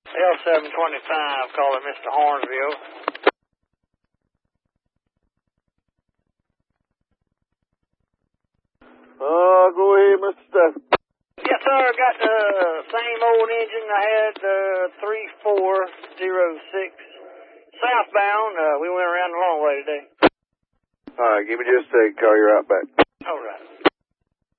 L725, calling Mr. Hornsville. Go ahead, Mr. Stafford. Yes, sir. Got the same old engine I had, 3406. Southbound. We went around the long way today. All right, give me just a second. Call you right back. All right.